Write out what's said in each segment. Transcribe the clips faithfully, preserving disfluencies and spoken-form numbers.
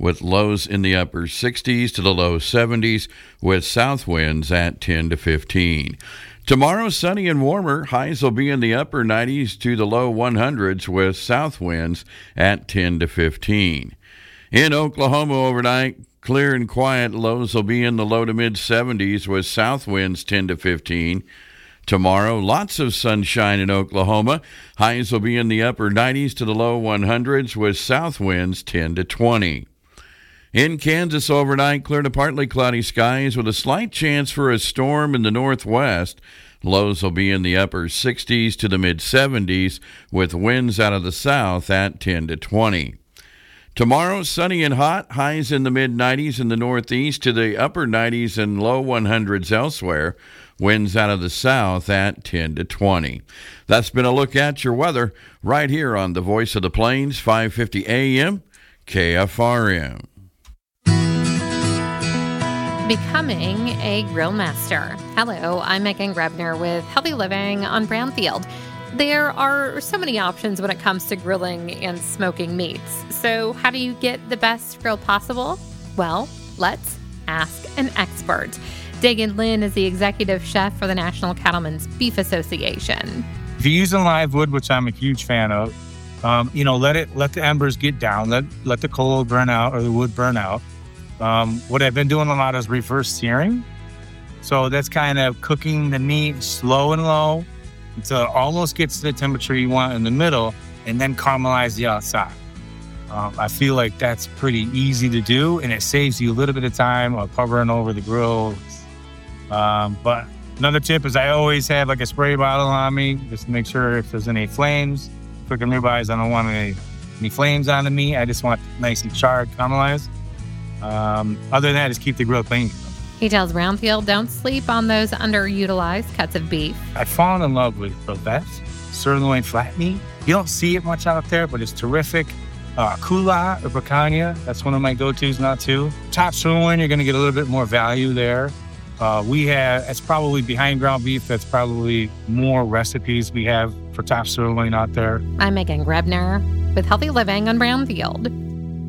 with lows in the upper sixties to the low seventies, with south winds at ten to fifteen. Tomorrow, sunny and warmer. Highs will be in the upper nineties to the low hundreds, with south winds at ten to fifteen. In Oklahoma overnight, clear and quiet. Lows will be in the low to mid seventies, with south winds ten to fifteen. Tomorrow, lots of sunshine in Oklahoma. Highs will be in the upper nineties to the low hundreds, with south winds ten to twenty. In Kansas overnight, clear to partly cloudy skies with a slight chance for a storm in the northwest. Lows will be in the upper sixties to the mid seventies, with winds out of the south at ten to twenty. Tomorrow, sunny and hot. Highs in the mid nineties in the northeast to the upper nineties and low hundreds elsewhere. Winds out of the south at ten to twenty. That's been a look at your weather right here on the Voice of the Plains, five fifty A M, K F R M. Becoming a grill master. Hello, I'm Megan Grebner with Healthy Living on Brownfield. There are so many options when it comes to grilling and smoking meats. So how do you get the best grill possible? Well, let's ask an expert. Dagan Lynn is the executive chef for the National Cattlemen's Beef Association. If you're using live wood, which I'm a huge fan of, um, you know, let it let the embers get down, let let the coal burn out or the wood burn out. Um, what I've been doing a lot is reverse searing. So that's kind of cooking the meat slow and low until it almost gets to the temperature you want in the middle, and then caramelize the outside. Um, I feel like that's pretty easy to do, and it saves you a little bit of time of hovering over the grill. Um, but another tip is I always have like a spray bottle on me just to make sure if there's any flames, cooking ribeyes, I don't want any, any flames on the meat. I just want it nice and charred, caramelized. Um, other than that, just keep the grill clean. He tells Brownfield don't sleep on those underutilized cuts of beef. I've fallen in love with Bavette, sirloin flat meat. You don't see it much out there, but it's terrific. Uh, Kula or Britannia, that's one of my go-tos now too. Top sirloin, you're going to get a little bit more value there. Uh, we have, it's probably behind ground beef, that's probably more recipes we have for top sirloin out there. I'm Megan Grebner with Healthy Living on Brownfield.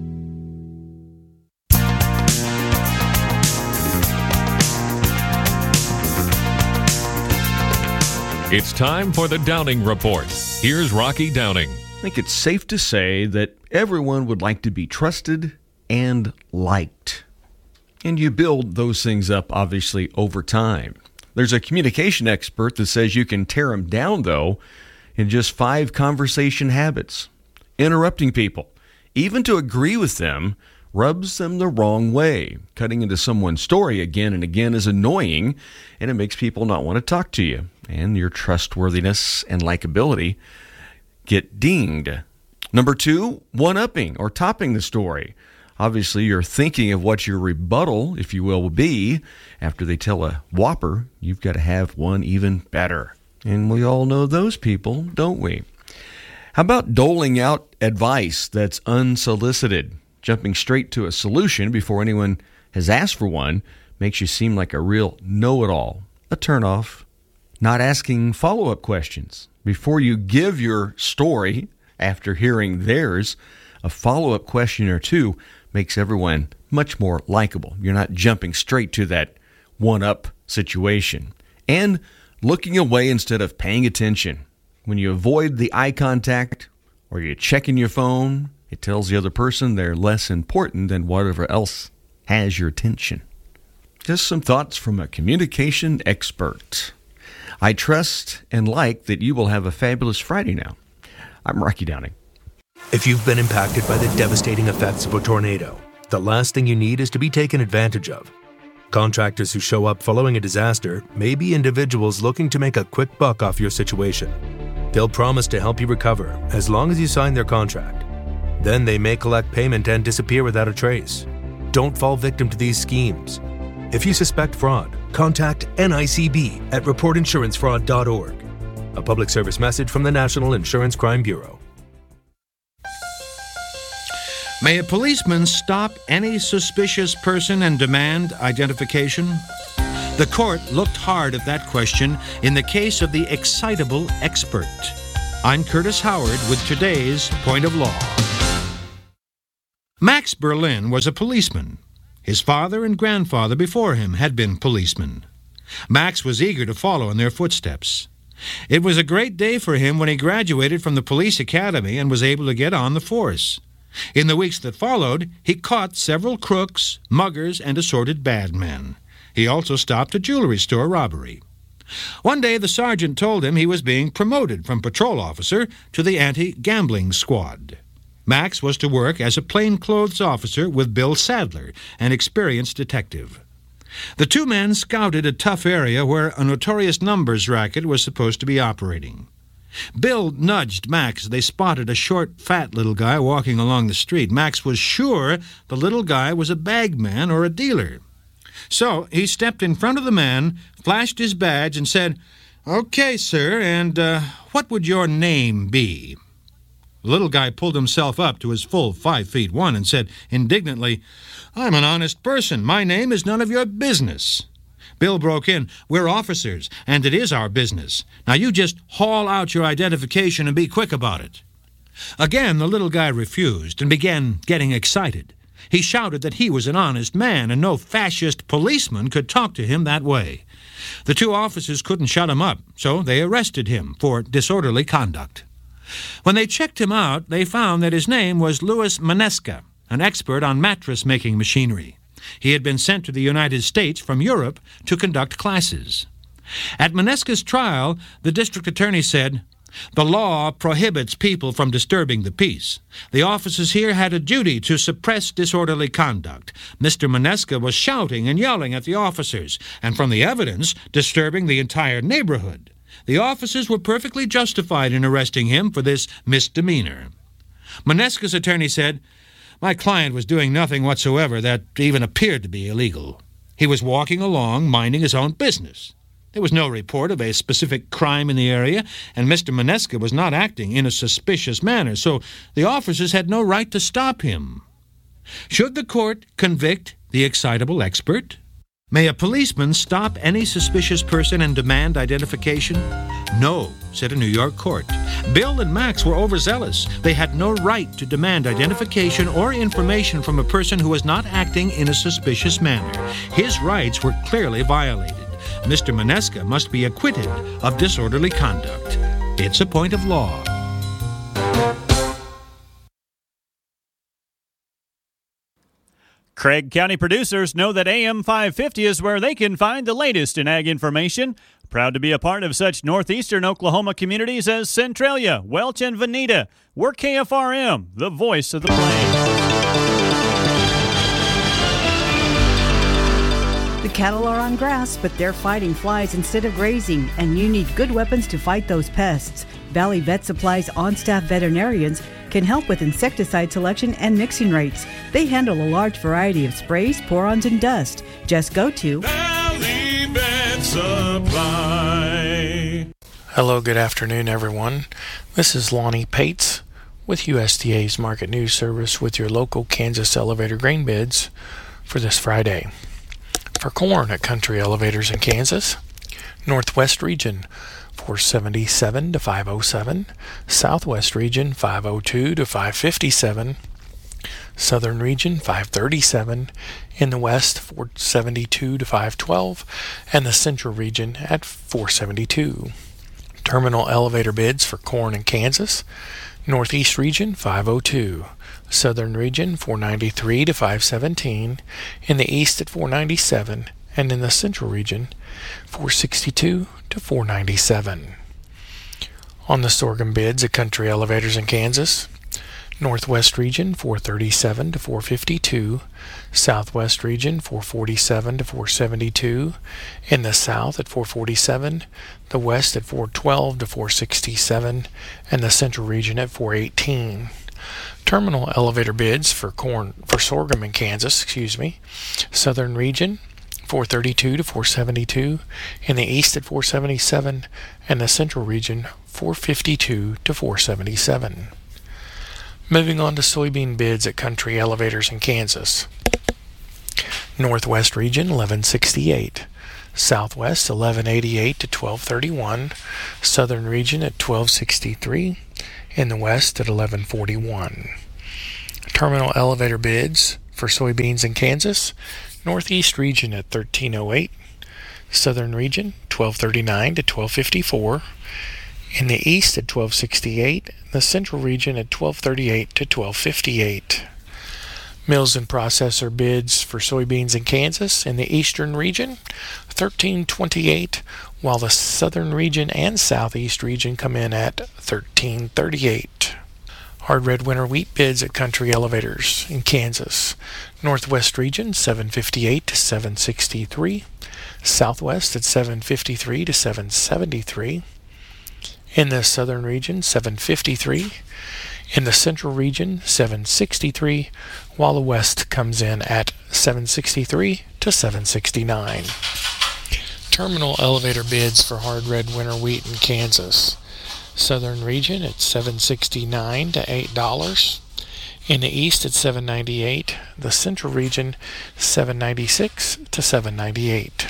It's time for the Downing Report. Here's Rocky Downing. I think it's safe to say that everyone would like to be trusted and liked. And you build those things up, obviously, over time. There's a communication expert that says you can tear them down, though, in just five conversation habits. Interrupting people, even to agree with them, rubs them the wrong way. Cutting into someone's story again and again is annoying, and it makes people not want to talk to you. And your trustworthiness and likability get dinged. Number two, one-upping or topping the story. Obviously, you're thinking of what your rebuttal, if you will, will be. After they tell a whopper, you've got to have one even better. And we all know those people, don't we? How about doling out advice that's unsolicited? Jumping straight to a solution before anyone has asked for one makes you seem like a real know-it-all. A turnoff. Not asking follow-up questions. Before you give your story, after hearing theirs, a follow-up question or two makes everyone much more likable. You're not jumping straight to that one-up situation. And looking away instead of paying attention. When you avoid the eye contact or you're checking your phone, it tells the other person they're less important than whatever else has your attention. Just some thoughts from a communication expert. I trust and like that you will have a fabulous Friday now. I'm Rocky Downing. If you've been impacted by the devastating effects of a tornado, the last thing you need is to be taken advantage of. Contractors who show up following a disaster may be individuals looking to make a quick buck off your situation. They'll promise to help you recover as long as you sign their contract. Then they may collect payment and disappear without a trace. Don't fall victim to these schemes. If you suspect fraud, contact N I C B at report insurance fraud dot org. A public service message from the National Insurance Crime Bureau. May a policeman stop any suspicious person and demand identification? The court looked hard at that question in the case of the excitable expert. I'm Curtis Howard with today's Point of Law. Max Berlin was a policeman. His father and grandfather before him had been policemen. Max was eager to follow in their footsteps. It was a great day for him when he graduated from the police academy and was able to get on the force. In the weeks that followed, he caught several crooks, muggers, and assorted bad men. He also stopped a jewelry store robbery. One day the sergeant told him he was being promoted from patrol officer to the anti-gambling squad. Max was to work as a plainclothes officer with Bill Sadler, an experienced detective. The two men scouted a tough area where a notorious numbers racket was supposed to be operating. Bill nudged Max as they spotted a short, fat little guy walking along the street. Max was sure the little guy was a bagman or a dealer. So he stepped in front of the man, flashed his badge, and said, "Okay, sir, and uh, what would your name be?" The little guy pulled himself up to his full five feet one and said indignantly, "I'm an honest person. My name is none of your business." Bill broke in, "We're officers, and it is our business. Now you just haul out your identification and be quick about it." Again, the little guy refused and began getting excited. He shouted that he was an honest man and no fascist policeman could talk to him that way. The two officers couldn't shut him up, so they arrested him for disorderly conduct. When they checked him out, they found that his name was Louis Manesca, an expert on mattress-making machinery. He had been sent to the United States from Europe to conduct classes. At Manesca's trial, the district attorney said, "The law prohibits people from disturbing the peace. The officers here had a duty to suppress disorderly conduct. Mister Manesca was shouting and yelling at the officers, and from the evidence, disturbing the entire neighborhood. The officers were perfectly justified in arresting him for this misdemeanor." Manesca's attorney said, "My client was doing nothing whatsoever that even appeared to be illegal. He was walking along, minding his own business. There was no report of a specific crime in the area, and Mister Manesca was not acting in a suspicious manner, so the officers had no right to stop him." Should the court convict the excitable expert? May a policeman stop any suspicious person and demand identification? No, said a New York court. Bill and Max were overzealous. They had no right to demand identification or information from a person who was not acting in a suspicious manner. His rights were clearly violated. Mister Manesca must be acquitted of disorderly conduct. It's a point of law. Craig County producers know that A M five fifty is where they can find the latest in ag information. Proud to be a part of such northeastern Oklahoma communities as Centralia, Welch, and Veneta. We're K F R M, the voice of the plains. The cattle are on grass, but they're fighting flies instead of grazing, and you need good weapons to fight those pests. Valley Vet Supply's on-staff veterinarians can help with insecticide selection and mixing rates. They handle a large variety of sprays, pour-ons, and dust. Just go to Valley Vet Supply. Hello, good afternoon, everyone. This is Lonnie Pates with U S D A's Market News Service with your local Kansas elevator grain bids for this Friday. For corn at Country Elevators in Kansas, Northwest Region four seventy-seven to five oh seven, Southwest Region five oh two to five fifty-seven, Southern Region five thirty-seven, in the West four seventy-two to five twelve, and the Central Region at four seventy-two. Terminal elevator bids for corn in Kansas, Northeast Region five oh two, Southern Region four ninety-three to five seventeen, in the East at four ninety-seven, and in the Central Region four sixty-two to four ninety-seven. On the sorghum bids at Country Elevators in Kansas, Northwest Region four thirty-seven to four fifty-two, Southwest Region four forty-seven to four seventy-two, in the South at four forty-seven, the West at four twelve to four sixty-seven, and the Central Region at four eighteen. Terminal elevator bids for corn for sorghum in Kansas, excuse me, Southern Region four thirty-two to four seventy-two, in the East at four seventy-seven, and the Central Region four fifty-two to four seventy-seven. Moving on to soybean bids at Country Elevators in Kansas. Northwest Region eleven sixty-eight, Southwest eleven eighty-eight to twelve thirty-one, Southern Region at twelve sixty-three, in the West at eleven forty-one. Terminal elevator bids for soybeans in Kansas. Northeast region at thirteen oh eight. Southern region twelve thirty-nine to twelve fifty-four. In the east at twelve sixty-eight. The central region at twelve thirty-eight to twelve fifty-eight. Mills and processor bids for soybeans in Kansas in the eastern region thirteen twenty-eight, while the southern region and southeast region come in at thirteen thirty-eight. Hard red winter wheat bids at Country Elevators in Kansas. Northwest region seven fifty-eight to seven sixty-three. Southwest at seven fifty-three to seven seventy-three. In the southern region seven fifty-three. In the central region seven sixty-three, while the west comes in at seven sixty-three to seven sixty-nine. Terminal elevator bids for hard red winter wheat in Kansas. Southern region at seven sixty-nine to eight dollars. In the east at seven ninety-eight. The central region seven ninety-six to seven ninety-eight.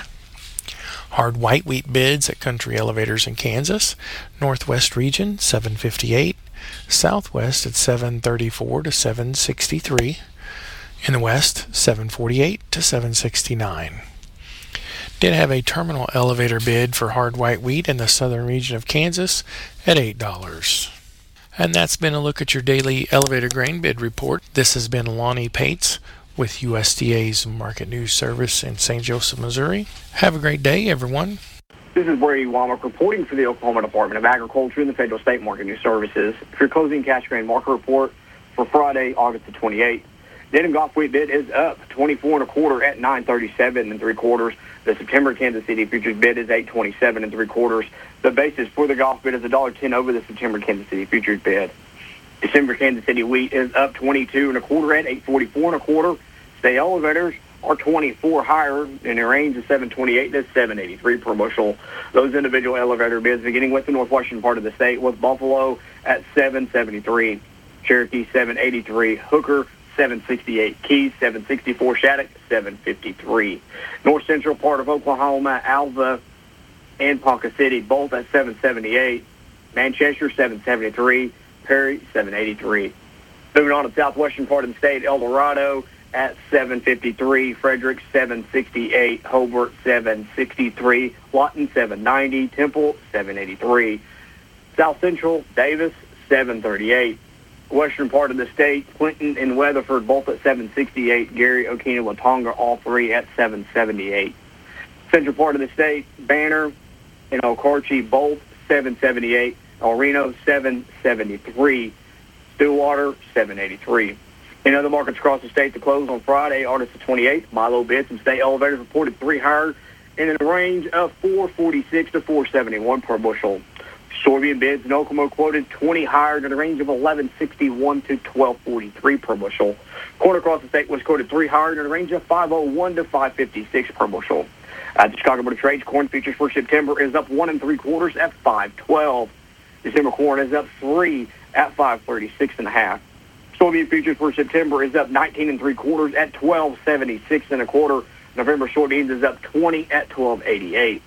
Hard white wheat bids at Country Elevators in Kansas. Northwest region seven fifty-eight. Southwest at seven thirty-four to seven sixty-three. In the west seven forty-eight to seven sixty-nine. Did have a terminal elevator bid for hard white wheat in the southern region of Kansas at eight dollars. And that's been a look at your daily elevator grain bid report. This has been Lonnie Pates with U S D A's Market News Service in Saint Joseph, Missouri. Have a great day, everyone. This is Brady Womack reporting for the Oklahoma Department of Agriculture and the Federal State Market News Services. For your closing cash grain market report for Friday, August the twenty-eighth. Denham Gulf wheat bid is up twenty-four and a quarter at nine thirty-seven and three quarters. The September Kansas City futures bid is eight twenty-seven and three quarters. The basis for the Gulf bid is one dollar ten over the September Kansas City futures bid. December Kansas City wheat is up twenty-two and a quarter at eight forty-four and a quarter. State elevators are twenty-four higher in a range of seven twenty-eight to seven eighty-three per bushel. Those individual elevator bids beginning with the northwestern part of the state with Buffalo at seven seventy-three, Cherokee seven eighty-three, Hooker seven sixty-eight, Keys seven sixty-four, Shattuck seven fifty-three. North central part of Oklahoma, Alva and Ponca City both at seven seventy-eight, Manchester seven seventy-three, Perry seven eighty-three. Moving on to the southwestern part of the state, El Dorado at seven fifty-three, Frederick seven sixty-eight, Hobart seven sixty-three, Lawton seven ninety, Temple seven eighty-three. South Central, Davis seven thirty-eight. Western part of the state, Clinton and Weatherford both at seven sixty-eight, Gary, Okina, Watonga all three at seven seventy-eight. Central part of the state, Banner and Okarche both seven seventy-eight, El Reno seven seventy-three, Stillwater seven eighty-three. In other markets across the state to close on Friday, August the twenty-eighth, Milo bids and state elevators reported three higher in a range of four forty-six to four seventy-one per bushel. Soybean bids in Oklahoma quoted twenty higher in a range of eleven sixty-one to twelve forty-three per bushel. Corn across the state was quoted three higher in a range of five oh one to five fifty-six per bushel. At the Chicago Board of Trade, corn futures for September is up one and three quarters at five twelve. December corn is up three at five thirty-six and a half. Soybean futures for September is up nineteen and three quarters at twelve seventy-six and a quarter. November soybeans is up twenty at twelve eighty-eight.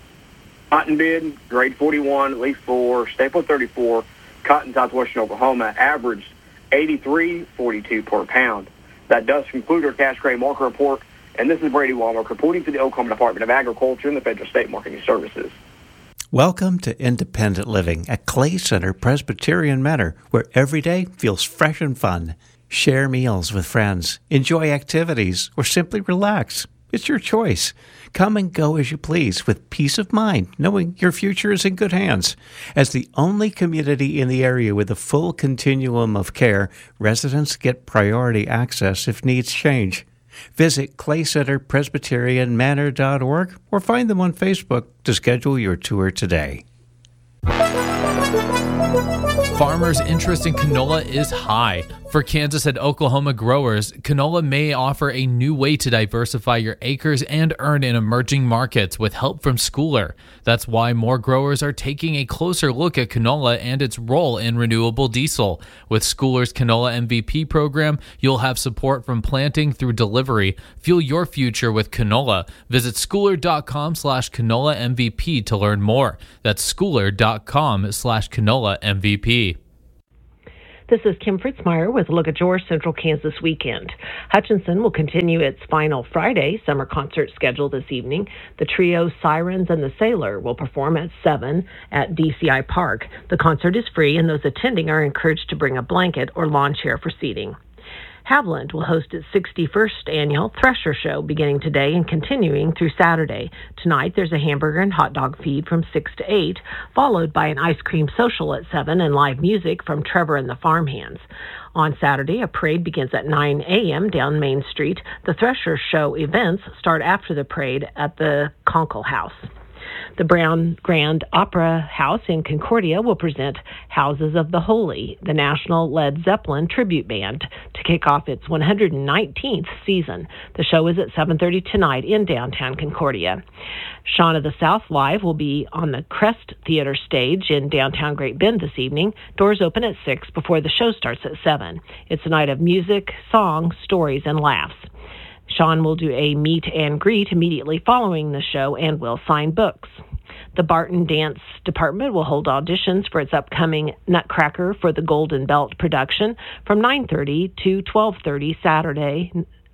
Cotton bid, grade forty-one, leaf four, staple thirty-four, cotton southwestern Oklahoma, averaged eighty-three forty-two per pound. That does conclude our cash grain market report, and this is Brady Womack reporting to the Oklahoma Department of Agriculture and the Federal State Market News Services. Welcome to Independent Living at Clay Center Presbyterian Manor, where every day feels fresh and fun. Share meals with friends, enjoy activities, or simply relax. It's your choice. Come and go as you please with peace of mind, knowing your future is in good hands. As the only community in the area with a full continuum of care, residents get priority access if needs change. Visit clay center presbyterian manor dot org or find them on Facebook to schedule your tour today. Farmers' interest in canola is high. For Kansas and Oklahoma growers, canola may offer a new way to diversify your acres and earn in emerging markets with help from Schooler. That's why more growers are taking a closer look at canola and its role in renewable diesel. With Schooler's Canola M V P program, you'll have support from planting through delivery. Fuel your future with canola. Visit schooler.com slash canola MVP to learn more. That's schooler.com slash canola MVP. This is Kim Fritzmeyer with a look at your Central Kansas weekend. Hutchinson will continue its final Friday summer concert schedule this evening. The trio Sirens and the Sailor will perform at seven at D C I Park. The concert is free, and those attending are encouraged to bring a blanket or lawn chair for seating. Haviland will host its sixty-first annual Thresher Show beginning today and continuing through Saturday. Tonight, there's a hamburger and hot dog feed from six to eight, followed by an ice cream social at seven and live music from Trevor and the Farmhands. On Saturday, a parade begins at nine a.m. down Main Street. The Thresher Show events start after the parade at the Conkle House. The Brown Grand Opera House in Concordia will present Houses of the Holy, the National Led Zeppelin tribute band, to kick off its one hundred nineteenth season. The show is at seven thirty tonight in downtown Concordia. Shaun of the South Live will be on the Crest Theater stage in downtown Great Bend this evening. Doors open at six before the show starts at seven. It's a night of music, song, stories, and laughs. Sean will do a meet and greet immediately following the show and will sign books. The Barton Dance Department will hold auditions for its upcoming Nutcracker for the Golden Belt production from nine thirty to twelve thirty Saturday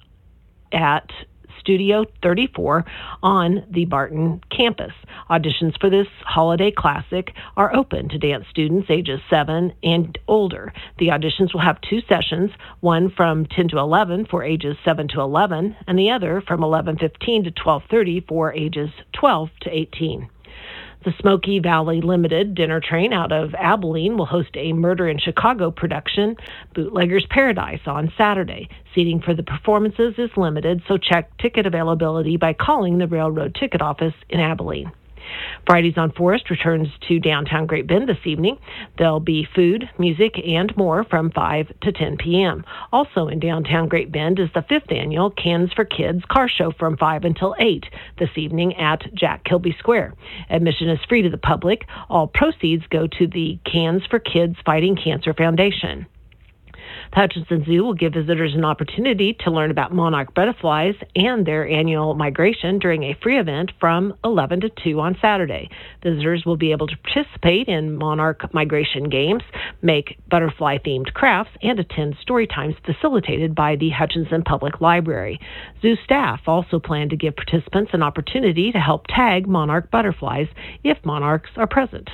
at Studio thirty-four on the Barton campus. Auditions for this holiday classic are open to dance students ages seven and older. The auditions will have two sessions, one from ten to eleven for ages seven to eleven, and the other from eleven fifteen to twelve thirty for ages twelve to eighteen. The Smoky Valley Limited dinner train out of Abilene will host a Murder in Chicago production, Bootlegger's Paradise, on Saturday. Seating for the performances is limited, so check ticket availability by calling the Railroad Ticket Office in Abilene. Fridays on Forest returns to downtown Great Bend this evening. There'll be food, music, and more from five to ten p.m. Also in downtown Great Bend is the fifth annual Cans for Kids car show from five until eight this evening at Jack Kilby Square. Admission is free to the public. All proceeds go to the Cans for Kids Fighting Cancer Foundation. The Hutchinson Zoo will give visitors an opportunity to learn about monarch butterflies and their annual migration during a free event from eleven to two on Saturday. Visitors will be able to participate in monarch migration games, make butterfly-themed crafts, and attend story times facilitated by the Hutchinson Public Library. Zoo staff also plan to give participants an opportunity to help tag monarch butterflies if monarchs are present.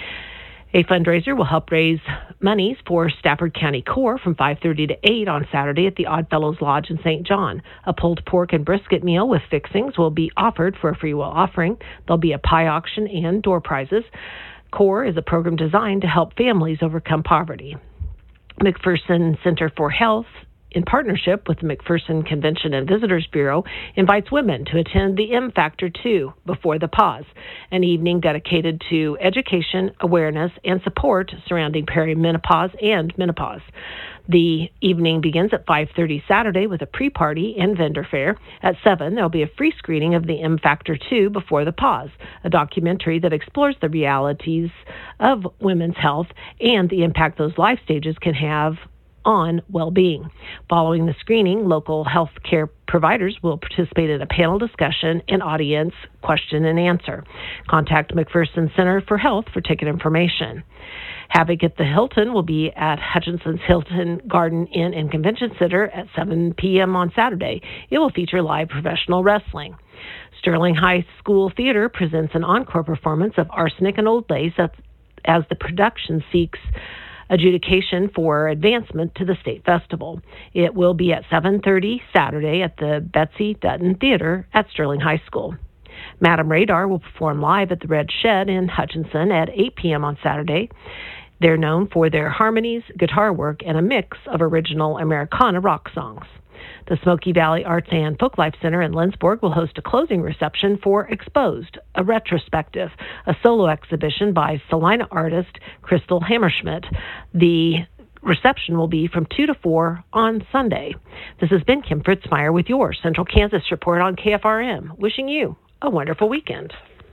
A fundraiser will help raise monies for Stafford County Corps from five thirty to eight on Saturday at the Oddfellows Lodge in Saint John. A pulled pork and brisket meal with fixings will be offered for a free will offering. There'll be a pie auction and door prizes. Corps is a program designed to help families overcome poverty. McPherson Center for Health, in partnership with the McPherson Convention and Visitors Bureau, invites women to attend the M Factor two Before the Pause, an evening dedicated to education, awareness, and support surrounding perimenopause and menopause. The evening begins at five thirty Saturday with a pre-party and vendor fair. At seven, there'll be a free screening of the M Factor two Before the Pause, a documentary that explores the realities of women's health and the impact those life stages can have on well-being. Following the screening, local health care providers will participate in a panel discussion and audience question and answer. Contact McPherson Center for Health for ticket information. Havoc at the Hilton will be at Hutchinson's Hilton Garden Inn and Convention Center at seven p.m. on Saturday. It will feature live professional wrestling. Sterling High School Theater presents an encore performance of Arsenic and Old Lace as the production seeks adjudication for advancement to the state festival. It will be at seven thirty Saturday at the Betsy Dutton Theater at Sterling High School. Madam Radar will perform live at the Red Shed in Hutchinson at eight p.m. on Saturday. They're known for their harmonies, guitar work, and a mix of original Americana rock songs. The Smoky Valley Arts and Folklife Center in Lindsborg will host a closing reception for Exposed, a retrospective, a solo exhibition by Salina artist Crystal Hammerschmidt. The reception will be from two to four on Sunday. This has been Kim Fritzmeyer with your Central Kansas Report on K F R M, wishing you a wonderful weekend.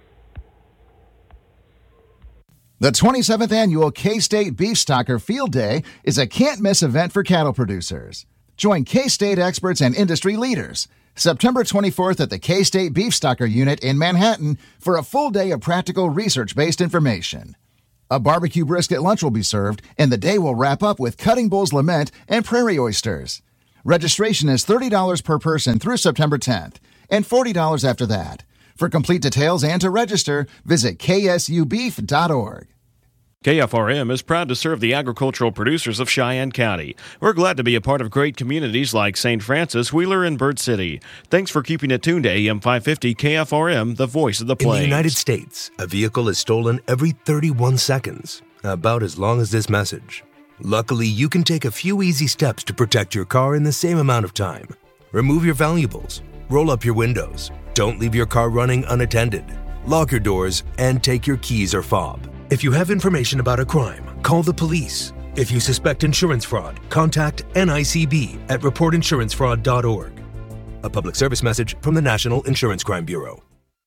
The twenty-seventh Annual K-State Beef Stocker Field Day is a can't-miss event for cattle producers. Join K-State experts and industry leaders September twenty-fourth at the K-State Beef Stocker Unit in Manhattan for a full day of practical research-based information. A barbecue brisket lunch will be served, and the day will wrap up with Cutting Bull's Lament and prairie oysters. Registration is thirty dollars per person through September tenth, and forty dollars after that. For complete details and to register, visit k s u beef dot org. K F R M is proud to serve the agricultural producers of Cheyenne County. We're glad to be a part of great communities like Saint Francis, Wheeler, and Bird City. Thanks for keeping it tuned to A M five fifty K F R M, the voice of the plains. In the United States, a vehicle is stolen every thirty-one seconds, about as long as this message. Luckily, you can take a few easy steps to protect your car in the same amount of time. Remove your valuables, roll up your windows, don't leave your car running unattended, lock your doors, and take your keys or fob. If you have information about a crime, call the police. If you suspect insurance fraud, contact N I C B at report insurance fraud dot org. A public service message from the National Insurance Crime Bureau.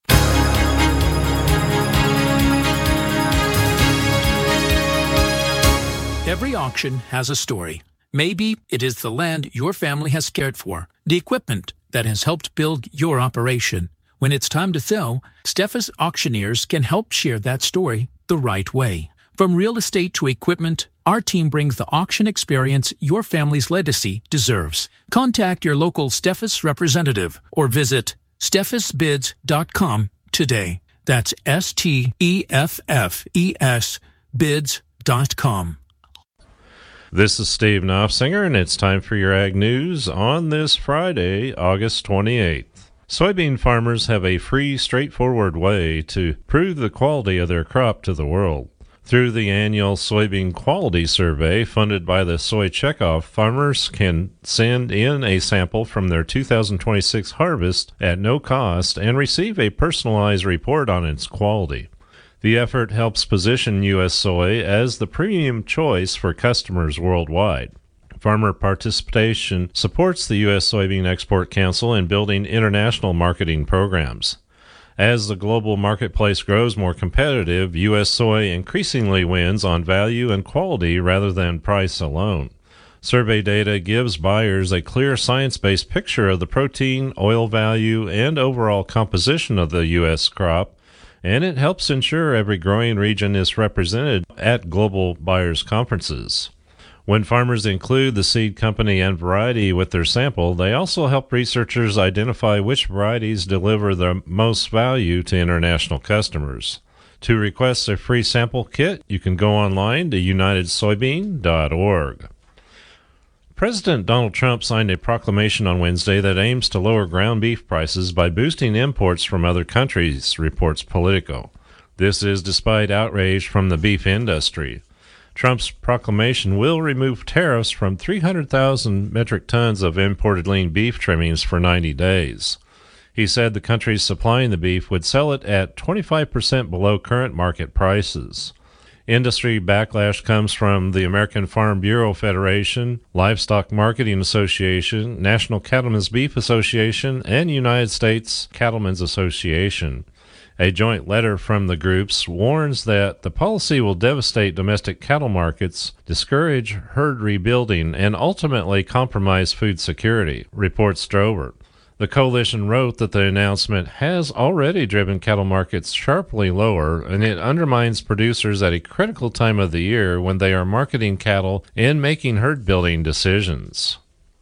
Every auction has a story. Maybe it is the land your family has cared for, the equipment that has helped build your operation. When it's time to sell, Steffes Auctioneers can help share that story the right way. From real estate to equipment, our team brings the auction experience your family's legacy deserves. Contact your local Steffes representative or visit steffes bids dot com today. That's S T E F F E S bids dot com. This is Steve Knopfsinger, and it's time for your Ag News on this Friday, August twenty-eighth. Soybean farmers have a free, straightforward way to prove the quality of their crop to the world. Through the annual Soybean Quality Survey funded by the Soy Checkoff, farmers can send in a sample from their two thousand twenty-six harvest at no cost and receive a personalized report on its quality. The effort helps position U S soy as the premium choice for customers worldwide. Farmer participation supports the U S Soybean Export Council in building international marketing programs. As the global marketplace grows more competitive, U S soy increasingly wins on value and quality rather than price alone. Survey data gives buyers a clear science-based picture of the protein, oil value, and overall composition of the U S crop, and it helps ensure every growing region is represented at global buyers' conferences. When farmers include the seed company and variety with their sample, they also help researchers identify which varieties deliver the most value to international customers. To request a free sample kit, you can go online to united soybean dot org. President Donald Trump signed a proclamation on Wednesday that aims to lower ground beef prices by boosting imports from other countries, reports Politico. This is despite outrage from the beef industry. Trump's proclamation will remove tariffs from three hundred thousand metric tons of imported lean beef trimmings for ninety days. He said the countries supplying the beef would sell it at twenty-five percent below current market prices. Industry backlash comes from the American Farm Bureau Federation, Livestock Marketing Association, National Cattlemen's Beef Association, and United States Cattlemen's Association. A joint letter from the groups warns that the policy will devastate domestic cattle markets, discourage herd rebuilding, and ultimately compromise food security, reports Drover. The coalition wrote that the announcement has already driven cattle markets sharply lower, and it undermines producers at a critical time of the year when they are marketing cattle and making herd building decisions.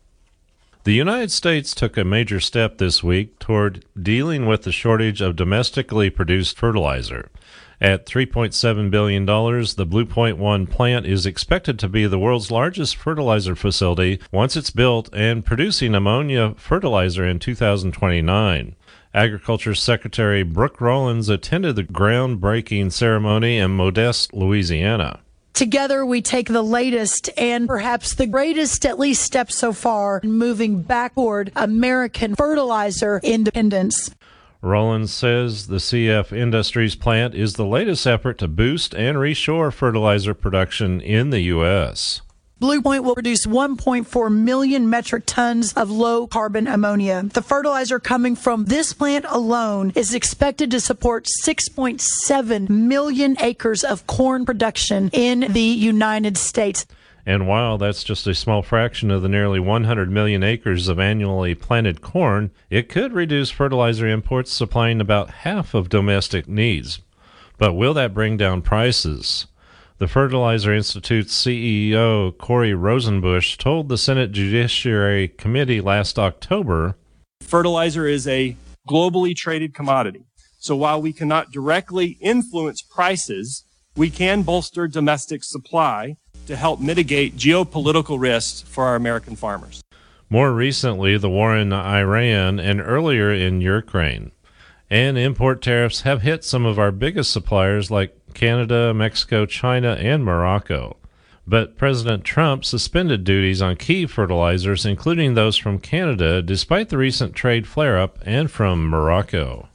The United States took a major step this week toward dealing with the shortage of domestically produced fertilizer. At three point seven billion dollars, the Blue Point one plant is expected to be the world's largest fertilizer facility once it's built and producing ammonia fertilizer in two thousand twenty-nine. Agriculture Secretary Brooke Rollins attended the groundbreaking ceremony in Modeste, Louisiana. Together, we take the latest and perhaps the greatest, at least, step so far in moving backward American fertilizer independence. Rollins says the C F Industries plant is the latest effort to boost and reshore fertilizer production in the U S. Blue Point will produce one point four million metric tons of low-carbon ammonia. The fertilizer coming from this plant alone is expected to support six point seven million acres of corn production in the United States. And while that's just a small fraction of the nearly one hundred million acres of annually planted corn, it could reduce fertilizer imports supplying about half of domestic needs. But will that bring down prices? The Fertilizer Institute's C E O, Corey Rosenbusch, told the Senate Judiciary Committee last October, fertilizer is a globally traded commodity. So while we cannot directly influence prices, we can bolster domestic supply to help mitigate geopolitical risks for our American farmers. More recently, the war in Iran and earlier in Ukraine. And import tariffs have hit some of our biggest suppliers like Canada, Mexico, China, and Morocco. But President Trump suspended duties on key fertilizers, including those from Canada, despite the recent trade flare-up, and from Morocco.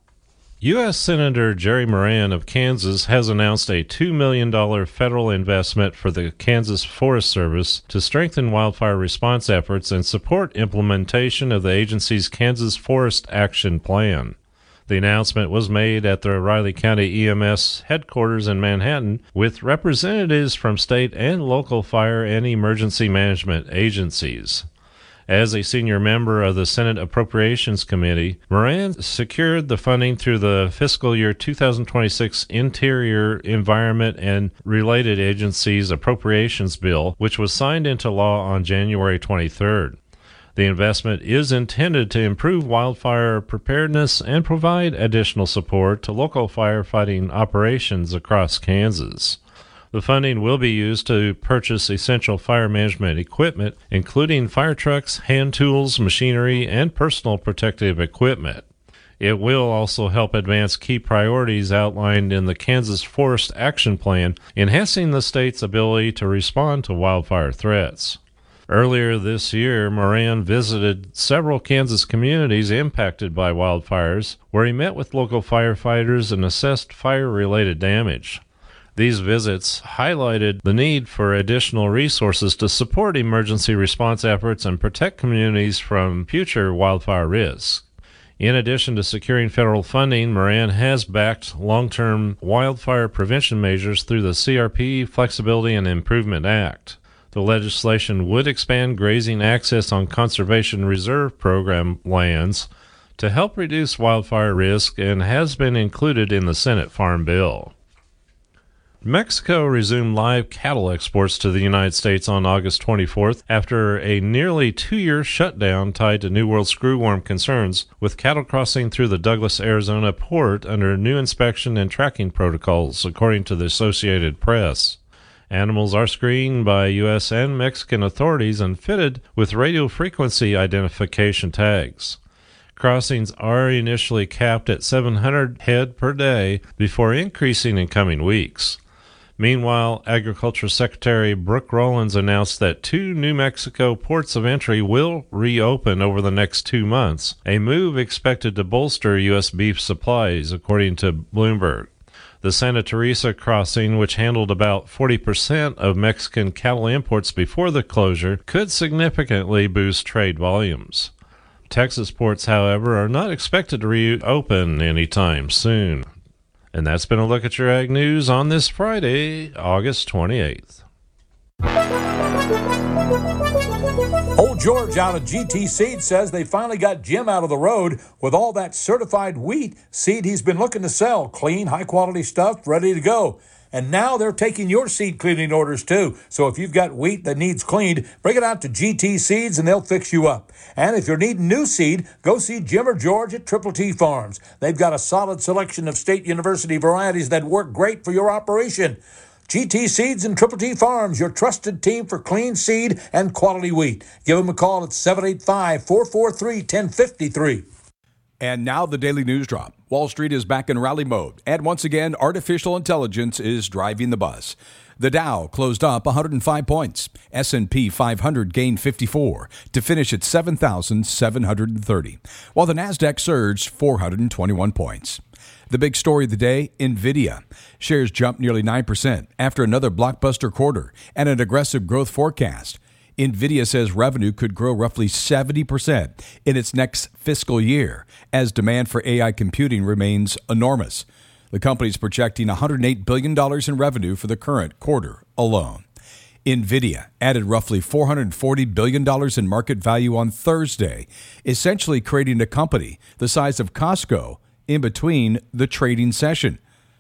U S Senator Jerry Moran of Kansas has announced a two million dollars federal investment for the Kansas Forest Service to strengthen wildfire response efforts and support implementation of the agency's Kansas Forest Action Plan. The announcement was made at the Riley County E M S headquarters in Manhattan with representatives from state and local fire and emergency management agencies. As a senior member of the Senate Appropriations Committee, Moran secured the funding through the fiscal year two thousand twenty-six Interior, Environment, and Related Agencies Appropriations Bill, which was signed into law on January twenty-third. The investment is intended to improve wildfire preparedness and provide additional support to local firefighting operations across Kansas. The funding will be used to purchase essential fire management equipment, including fire trucks, hand tools, machinery, and personal protective equipment. It will also help advance key priorities outlined in the Kansas Forest Action Plan, enhancing the state's ability to respond to wildfire threats. Earlier this year, Moran visited several Kansas communities impacted by wildfires, where he met with local firefighters and assessed fire-related damage. These visits highlighted the need for additional resources to support emergency response efforts and protect communities from future wildfire risks. In addition to securing federal funding, Moran has backed long-term wildfire prevention measures through the C R P Flexibility and Improvement Act. The legislation would expand grazing access on Conservation Reserve Program lands to help reduce wildfire risk and has been included in the Senate Farm Bill. Mexico resumed live cattle exports to the United States on August twenty-fourth after a nearly two-year shutdown tied to New World screwworm concerns, with cattle crossing through the Douglas, Arizona port under new inspection and tracking protocols, according to the Associated Press. Animals are screened by U S and Mexican authorities and fitted with radio frequency identification tags. Crossings are initially capped at seven hundred head per day before increasing in coming weeks. Meanwhile, Agriculture Secretary Brooke Rollins announced that two New Mexico ports of entry will reopen over the next two months, a move expected to bolster U S beef supplies, according to Bloomberg. The Santa Teresa crossing, which handled about forty percent of Mexican cattle imports before the closure, could significantly boost trade volumes. Texas ports, however, are not expected to reopen anytime soon. And that's been a look at your Ag News on this Friday, August twenty-eighth. Old George out of G T Seed says they finally got Jim out of the road with all that certified wheat seed he's been looking to sell. Clean, high-quality stuff, ready to go. And now they're taking your seed cleaning orders too. So if you've got wheat that needs cleaned, bring it out to G T Seeds and they'll fix you up. And if you're needing new seed, go see Jim or George at Triple T Farms. They've got a solid selection of State University varieties that work great for your operation. G T Seeds and Triple T Farms, your trusted team for clean seed and quality wheat. Give them a call at seven eight five, four four three, one zero five three. And now the Daily News Drop. Wall Street is back in rally mode, and once again, artificial intelligence is driving the bus. The Dow closed up one hundred five points. S and P five hundred gained fifty-four to finish at seven thousand seven hundred thirty, while the Nasdaq surged four hundred twenty-one points. The big story of the day, NVIDIA. Shares jumped nearly nine percent after another blockbuster quarter and an aggressive growth forecast. NVIDIA says revenue could grow roughly seventy percent in its next fiscal year as demand for A I computing remains enormous. The company is projecting one hundred eight billion dollars in revenue for the current quarter alone. NVIDIA added roughly four hundred forty billion dollars in market value on Thursday, essentially creating a company the size of Costco in between the trading session.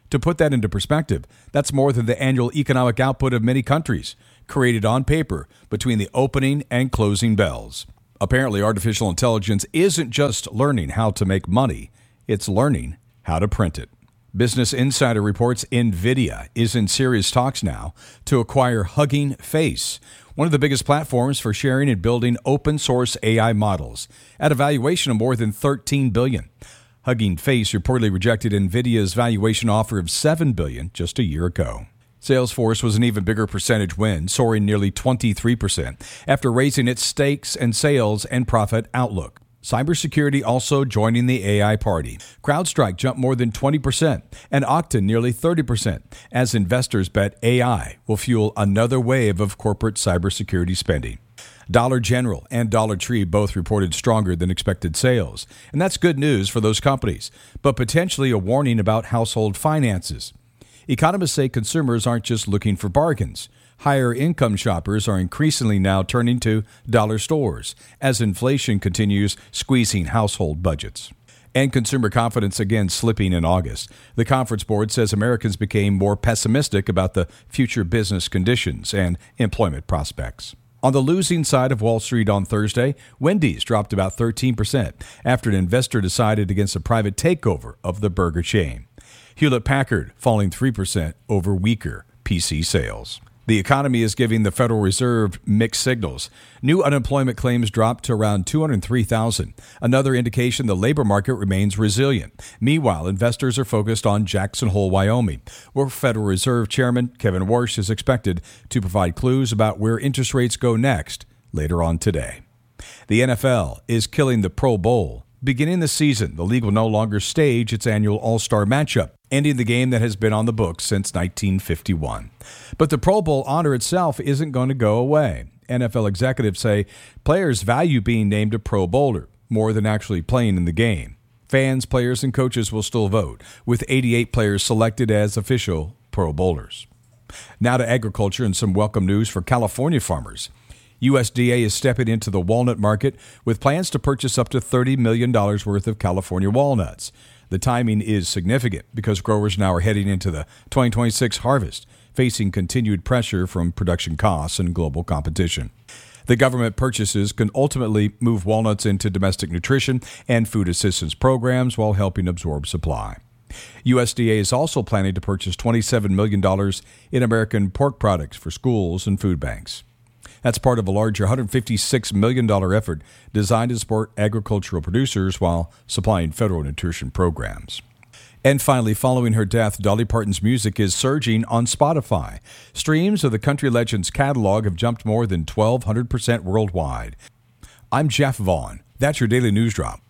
To put that into perspective, that's more than the annual economic output of many countries, created on paper between the opening and closing bells. Apparently, artificial intelligence isn't just learning how to make money, it's learning how to print it. Business Insider reports NVIDIA is in serious talks now to acquire Hugging Face, one of the biggest platforms for sharing and building open-source A I models, at a valuation of more than thirteen billion dollars. Hugging Face reportedly rejected NVIDIA's valuation offer of seven billion dollars just a year ago. Salesforce was an even bigger percentage win, soaring nearly twenty-three percent after raising its stakes and sales and profit outlook. Cybersecurity also joining the A I party. CrowdStrike jumped more than twenty percent and Okta nearly thirty percent as investors bet A I will fuel another wave of corporate cybersecurity spending. Dollar General and Dollar Tree both reported stronger than expected sales, and that's good news for those companies, but potentially a warning about household finances. Economists say consumers aren't just looking for bargains. Higher income shoppers are increasingly now turning to dollar stores as inflation continues squeezing household budgets. And consumer confidence again slipping in August. The Conference Board says Americans became more pessimistic about the future business conditions and employment prospects. On the losing side of Wall Street on Thursday, Wendy's dropped about thirteen percent after an investor decided against a private takeover of the burger chain. Hewlett-Packard falling three percent over weaker P C sales. The economy is giving the Federal Reserve mixed signals. New unemployment claims dropped to around two hundred three thousand, another indication the labor market remains resilient. Meanwhile, investors are focused on Jackson Hole, Wyoming, where Federal Reserve Chairman Kevin Warsh is expected to provide clues about where interest rates go next later on today. The N F L is killing the Pro Bowl. Beginning the season, the league will no longer stage its annual All-Star matchup, ending the game that has been on the books since nineteen fifty-one. But the Pro Bowl honor itself isn't going to go away. N F L executives say players value being named a Pro Bowler more than actually playing in the game. Fans, players, and coaches will still vote, with eighty-eight players selected as official Pro Bowlers. Now to agriculture and some welcome news for California farmers. U S D A is stepping into the walnut market with plans to purchase up to thirty million dollars worth of California walnuts. The timing is significant because growers now are heading into the twenty twenty-six harvest, facing continued pressure from production costs and global competition. The government purchases can ultimately move walnuts into domestic nutrition and food assistance programs while helping absorb supply. U S D A is also planning to purchase twenty-seven million dollars in American pork products for schools and food banks. That's part of a larger one hundred fifty-six million dollars effort designed to support agricultural producers while supplying federal nutrition programs. And finally, following her death, Dolly Parton's music is surging on Spotify. Streams of the country legend's catalog have jumped more than twelve hundred percent worldwide. I'm Jeff Vaughn. That's your Daily News Drop.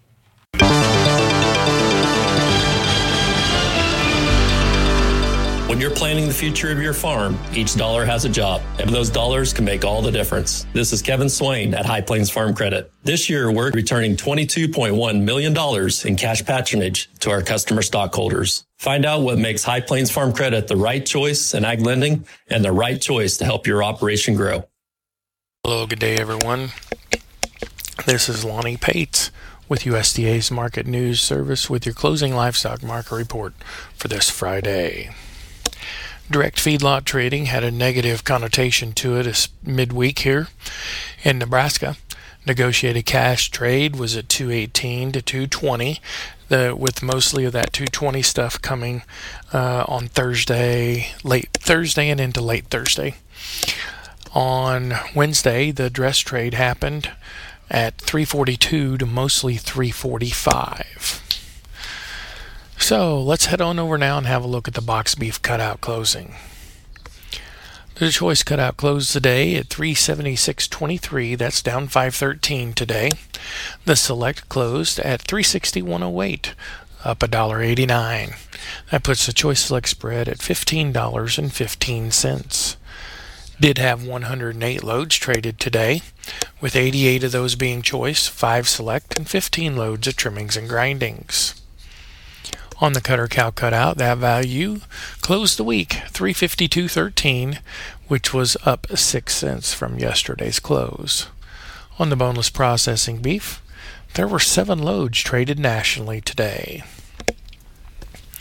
When you're planning the future of your farm, each dollar has a job, and those dollars can make all the difference. This is Kevin Swain at High Plains Farm Credit. This year, we're returning twenty-two point one million dollars in cash patronage to our customer stockholders. Find out what makes High Plains Farm Credit the right choice in ag lending and the right choice to help your operation grow. Hello, good day, everyone. This is Lonnie Pates with U S D A's Market News Service with your closing livestock market report for this Friday. Direct feedlot trading had a negative connotation to it this midweek here in Nebraska. Negotiated cash trade was at two eighteen to two twenty, the, with mostly of that two twenty stuff coming uh, on Thursday, late Thursday and into late Thursday. On Wednesday, the dress trade happened at three forty-two to mostly three forty-five. So let's head on over now and have a look at the box beef cutout closing. The choice cutout closed today at three seventy-six twenty-three. That's down five thirteen today. The select closed at three sixty-one oh eight, up one eighty-nine. That puts the choice select spread at fifteen dollars and fifteen cents. Did have one hundred eight loads traded today, with eighty-eight of those being choice, five select, and fifteen loads of trimmings and grindings. On the cutter cow cutout, that value closed the week three fifty-two thirteen, which was up six cents from yesterday's close. On the boneless processing beef, there were seven loads traded nationally today.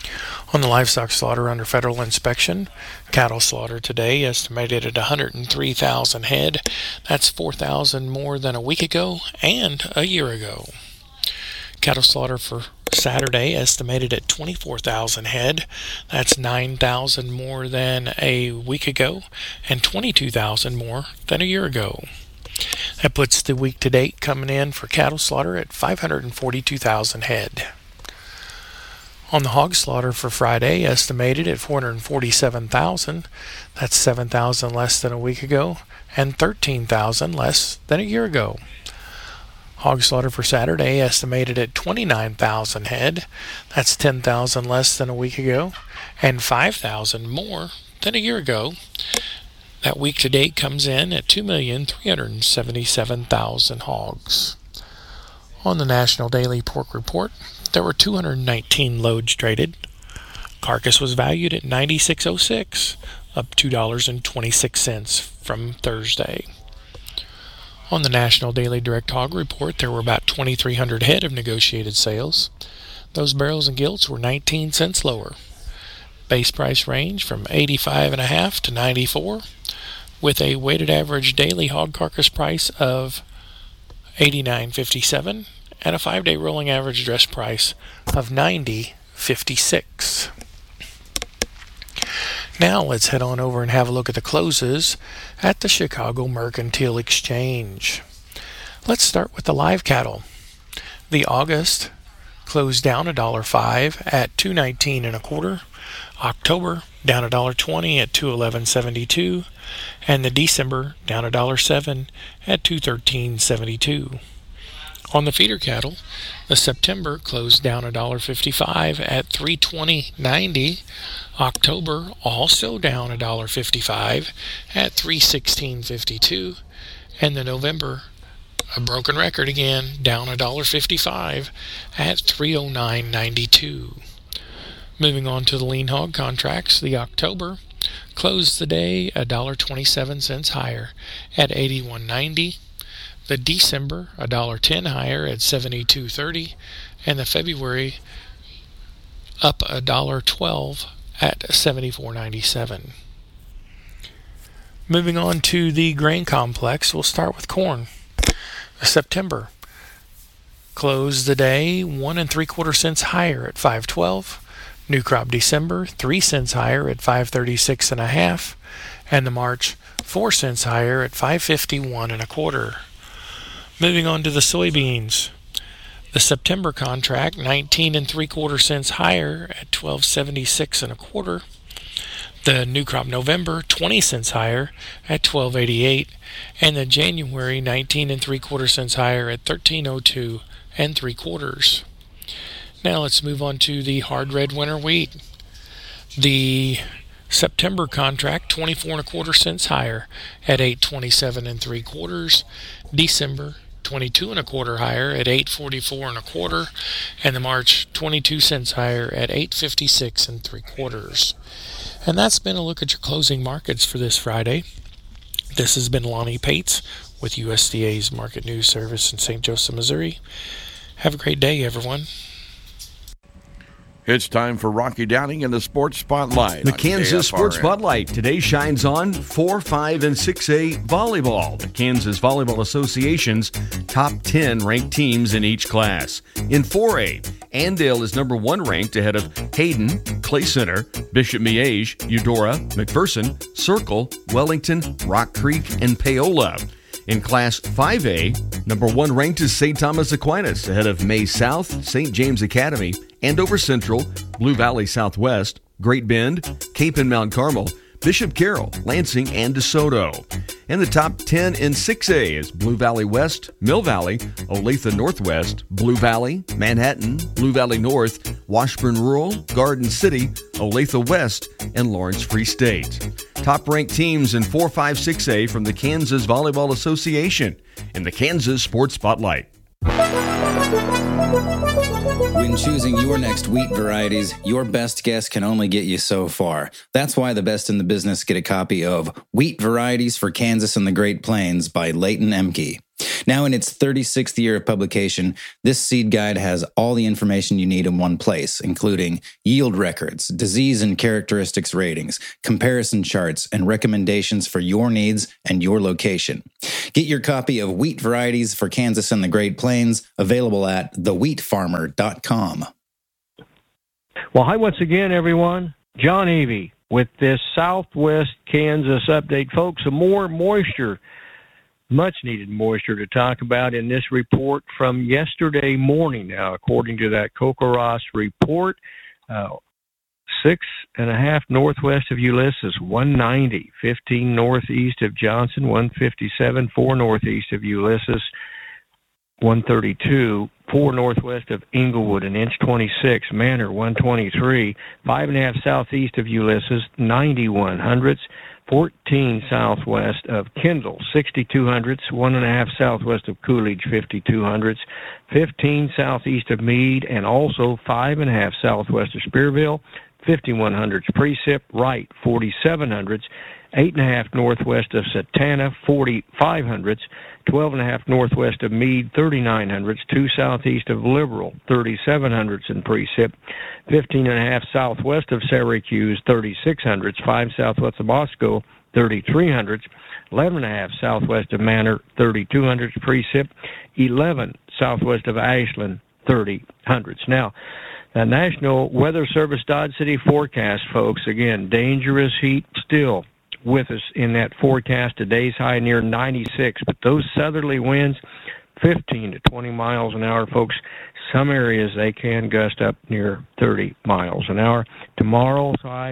On the livestock slaughter under federal inspection, cattle slaughter today estimated at one hundred three thousand head. That's four thousand more than a week ago and a year ago. Cattle slaughter for Saturday estimated at twenty-four thousand head. That's nine thousand more than a week ago and twenty-two thousand more than a year ago. That puts the week to date coming in for cattle slaughter at five hundred forty-two thousand head. On the hog slaughter for Friday, estimated at four hundred forty-seven thousand. That's seven thousand less than a week ago and thirteen thousand less than a year ago. Hog slaughter for Saturday, estimated at twenty-nine thousand head. That's ten thousand less than a week ago and five thousand more than a year ago. That week to date comes in at two million three hundred seventy-seven thousand hogs. On the National Daily Pork Report, there were two hundred nineteen loads traded. Carcass was valued at ninety-six oh six, up two dollars and twenty-six cents from Thursday. On the National Daily Direct Hog Report, there were about twenty-three hundred head of negotiated sales. Those barrels and gilts were nineteen cents lower. Base price range from eighty-five and a half to ninety-four, with a weighted average daily hog carcass price of eighty-nine fifty-seven and a five-day rolling average dress price of ninety fifty-six. Now let's head on over and have a look at the closes at the Chicago Mercantile Exchange. Let's start with the live cattle. The August closed down a dollar five at two nineteen and a quarter. October down a dollar twenty at two eleven seventy-two, and the December down a dollar seven at two thirteen seventy-two. On the feeder cattle, the September closed down a dollar fifty-five at three twenty ninety. October also down a dollar fifty-five at three sixteen fifty-two, and the November, a broken record again, down a dollar fifty-five at three oh nine ninety-two. Moving on to the lean hog contracts, the October closed the day a dollar twenty-seven cents higher at eighty-one ninety. The December a dollar ten higher at seventy-two thirty, and the February up a dollar twelve at seventy-four ninety-seven. Moving on to the grain complex, we'll start with corn. The September closed the day one and three quarter cents higher at five twelve. New crop December three cents higher at five thirty-six and a half, and the March four cents higher at five fifty-one and a quarter. Moving on to the soybeans. The September contract nineteen and three quarter cents higher at twelve seventy-six and a quarter. The new crop November twenty cents higher at twelve eighty-eight, and the January nineteen and three quarter cents higher at thirteen oh two and three quarters. Now let's move on to the hard red winter wheat. The September contract twenty-four and a quarter cents higher at eight twenty-seven and three quarters. December twenty-two and a quarter higher at eight forty-four and a quarter, and the March twenty-two cents higher at eight fifty-six and three quarters. And that's been a look at your closing markets for this Friday. This has been Lonnie Pates with U S D A's Market News Service in Saint Joseph, Missouri. Have a great day, everyone. It's time for Rocky Downing in the Sports Spotlight. The Kansas Sports Spotlight today shines on four, five, and six A volleyball. The Kansas Volleyball Association's top ten ranked teams in each class. In four A, Andale is number one ranked ahead of Hayden, Clay Center, Bishop Miege, Eudora, McPherson, Circle, Wellington, Rock Creek, and Paola. In Class five A, number one ranked is Saint Thomas Aquinas, ahead of May South, Saint James Academy, Andover Central, Blue Valley Southwest, Great Bend, Cape and Mount Carmel, Bishop Carroll, Lansing, and DeSoto. And the top ten in six A is Blue Valley West, Mill Valley, Olathe Northwest, Blue Valley, Manhattan, Blue Valley North, Washburn Rural, Garden City, Olathe West, and Lawrence Free State. Top-ranked teams in four, five, six A from the Kansas Volleyball Association in the Kansas Sports Spotlight. When choosing your next wheat varieties, your best guess can only get you so far. That's why the best in the business get a copy of Wheat Varieties for Kansas and the Great Plains by Leighton Emke. Now in its thirty-sixth year of publication, this seed guide has all the information you need in one place, including yield records, disease and characteristics ratings, comparison charts, and recommendations for your needs and your location. Get your copy of Wheat Varieties for Kansas and the Great Plains, available at the wheat farmer dot com. Well, hi once again, everyone. John Avey with this Southwest Kansas update. Folks, some more moisture, much-needed moisture to talk about in this report from yesterday morning. Now, according to that CoCoRaHS report, uh, six and a half northwest of Ulysses, one ninety, fifteen northeast of Johnson, one fifty-seven, four northeast of Ulysses, one thirty-two, four northwest of Inglewood, an inch twenty-six, Manor, one twenty-three, five and a half southeast of Ulysses, ninety-one hundredths, fourteen southwest of Kendall, sixty-two hundredths, one and a half southwest of Coolidge, fifty-two hundredths, fifteen southeast of Meade, and also five and a half southwest of Spearville, fifty-one hundredths precip, Wright, forty-seven hundredths, eight and a half northwest of Satana, forty-five hundredths, twelve and a half northwest of Meade, thirty-nine hundredths, two southeast of Liberal, thirty-seven hundredths in precip, fifteen and a half southwest of Syracuse, thirty-six hundredths, five southwest of Moscow, thirty-three hundredths, eleven and a half southwest of Manor, thirty-two hundredths precip, eleven southwest of Ashland, thirty hundredths. Now, the National Weather Service Dodge City forecast, folks, again, dangerous heat still with us in that forecast. Today's high near ninety-six, but those southerly winds, fifteen to twenty miles an hour, folks. Some areas they can gust up near thirty miles an hour. Tomorrow's high,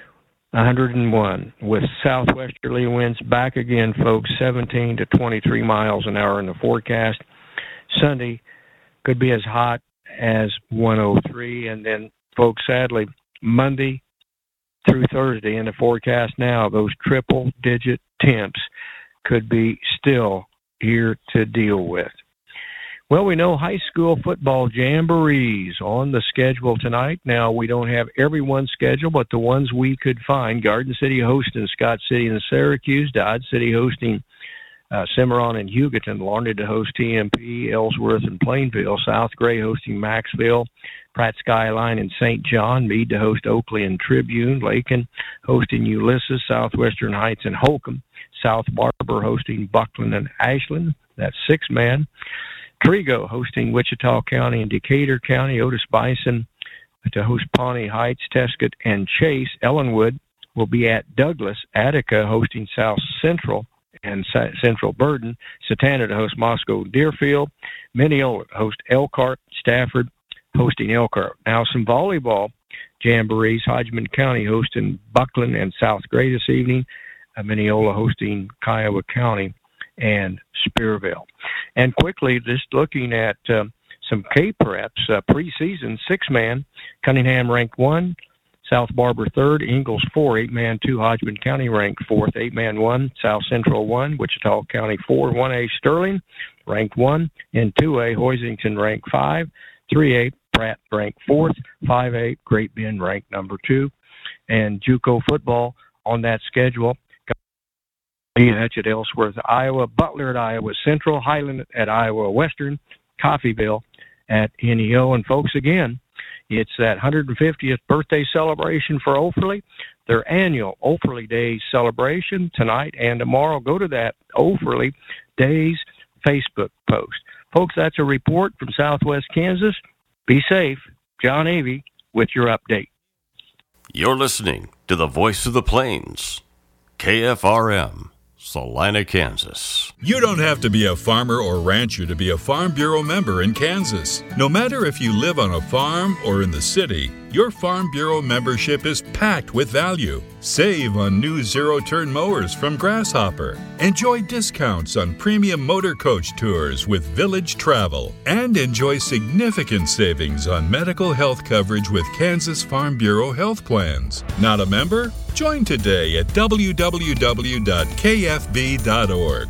one hundred one, with southwesterly winds back again, folks, seventeen to twenty-three miles an hour in the forecast. Sunday could be as hot as one oh three, and then, folks, sadly, Monday through Thursday in the forecast now, those triple-digit temps could be still here to deal with. Well, we know high school football jamborees on the schedule tonight. Now, we don't have everyone's schedule, but the ones we could find: Garden City hosting Scott City and Syracuse, Dodge City hosting uh, Cimarron and Hugoton, Larned to host T M P, Ellsworth and Plainville, South Gray hosting Maxville, Pratt Skyline and Saint John, Meade to host Oakley and Tribune, Lakin hosting Ulysses, Southwestern Heights and Holcomb, South Barber hosting Buckland and Ashland, that's six-man, Trigo hosting Wichita County and Decatur County, Otis Bison to host Pawnee Heights, Tescott and Chase, Ellenwood will be at Douglas, Attica hosting South Central and Central Burden, Satana to host Moscow Deerfield, Mineola to host Elkhart, Stafford hosting Elkhart. Now some volleyball jamborees, Hodgman County hosting Buckland and South Gray this evening, uh, Mineola hosting Kiowa County and Spearville. And quickly, just looking at uh, some K-Preps, uh, preseason six-man, Cunningham ranked one, South Barber third, Ingalls four, eight-man two, Hodgman County ranked fourth, eight-man one, South Central one, Wichita County four, one A Sterling ranked one, in two A Hoisington ranked five, three A Pratt ranked fourth, five A Great Bend ranked number two, and JUCO football on that schedule. That's at Ellsworth, Iowa, Butler at Iowa Central, Highland at Iowa Western, Coffeyville at N E O. And folks, again, it's that one hundred fiftieth birthday celebration for Offerly, their annual Offerly Days celebration tonight and tomorrow. Go to that Offerly Days Facebook post. Folks, that's a report from Southwest Kansas. Be safe. John Avey with your update. You're listening to the Voice of the Plains, K F R M, Salina, Kansas. You don't have to be a farmer or rancher to be a Farm Bureau member in Kansas. No matter if you live on a farm or in the city, your Farm Bureau membership is packed with value. Save on new zero-turn mowers from Grasshopper. Enjoy discounts on premium motor coach tours with Village Travel. And enjoy significant savings on medical health coverage with Kansas Farm Bureau health plans. Not a member? Join today at w w w dot k f b dot org.